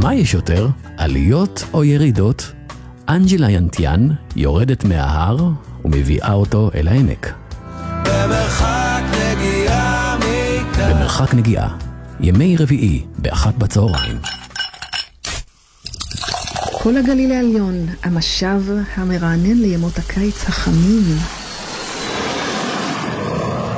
מה יש יותר, עליות או ירידות? אנג'לה ינטיאן יורדת מההר ומביאה אותו אל העמק. במרחק נגיעה, ימי רביעי ב13:00. כל הגליל העליון, המשב המרענן לימות הקיץ החמים.